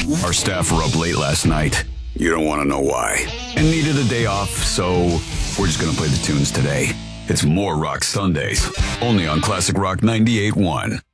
Our staff were up late last night. You don't want to know why. And needed a day off, so we're just going to play the tunes today. It's More Rock Sundays, only on Classic Rock 98.1.